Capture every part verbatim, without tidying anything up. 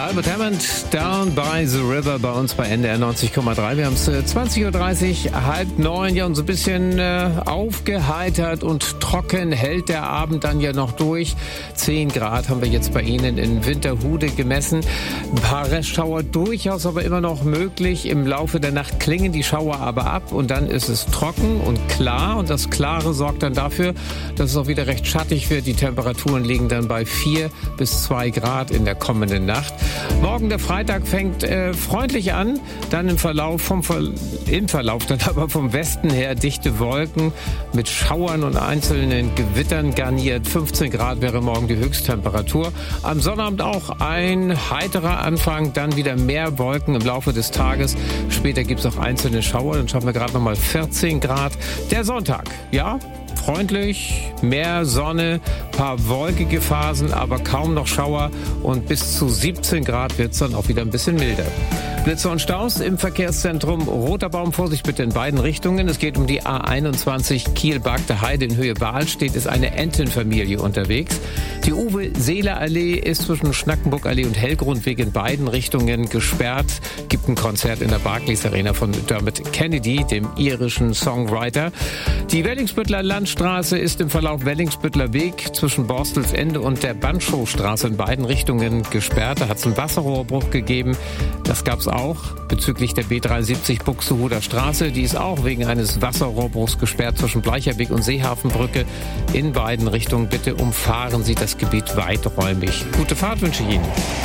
Albert Hammond, Down by the River, bei uns bei N D R neunzig Komma drei. Wir haben es äh, zwanzig Uhr dreißig, halb neun, ja, und so ein bisschen äh, aufgeheitert und trocken hält der Abend dann ja noch durch. zehn Grad haben wir jetzt bei Ihnen in Winterhude gemessen. Ein paar Restschauer durchaus aber immer noch möglich. Im Laufe der Nacht klingen die Schauer aber ab und dann ist es trocken und klar. Und das Klare sorgt dann dafür, dass es auch wieder recht schattig wird. Die Temperaturen liegen dann bei vier bis zwei Grad in der kommenden Nacht. Morgen der Freitag fängt äh, freundlich an, dann im Verlauf, vom Ver im Verlauf dann aber vom Westen her dichte Wolken mit Schauern und einzelnen Gewittern garniert. fünfzehn Grad wäre morgen die Höchsttemperatur. Am Sonnabend auch ein heiterer Anfang, dann wieder mehr Wolken im Laufe des Tages. Später gibt es auch einzelne Schauer, dann schaffen wir gerade noch mal vierzehn Grad. Der Sonntag, ja, freundlich, mehr Sonne, paar wolkige Phasen, aber kaum noch Schauer und bis zu siebzehn Grad wird es dann auch wieder ein bisschen milder. Blitze und Staus im Verkehrszentrum Roter Baum. Vorsicht bitte in beiden Richtungen. Es geht um die A einundzwanzig Kiel-Bagde Heide in Höhe Wahlstedt ist eine Entenfamilie unterwegs. Die Uwe-Seeler-Allee ist zwischen Schnackenburg-Allee und Hellgrundweg in beiden Richtungen gesperrt. Gibt ein Konzert in der Barclays Arena von Dermot Kennedy, dem irischen Songwriter. Die Wellingsbüttler Landstraße ist im Verlauf Wellingsbüttler Weg zwischen Borstelsende und der Bandschowstraße in beiden Richtungen gesperrt. Da hat es einen Wasserrohrbruch gegeben. Das gab es auch bezüglich der B dreiundsiebzig Buxtehuder Straße. Die ist auch wegen eines Wasserrohrbruchs gesperrt zwischen Bleicherweg und Seehafenbrücke. In beiden Richtungen bitte umfahren Sie das Gebiet weiträumig. Gute Fahrt wünsche ich Ihnen.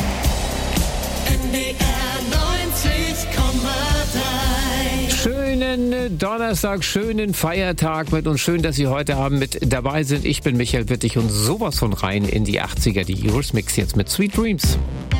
N D R neunzig Komma drei. Schönen Donnerstag, schönen Feiertag mit uns. Schön, dass Sie heute Abend mit dabei sind. Ich bin Michael Wittig und sowas von rein in die achtziger. Die Euros Mix jetzt mit Sweet Dreams.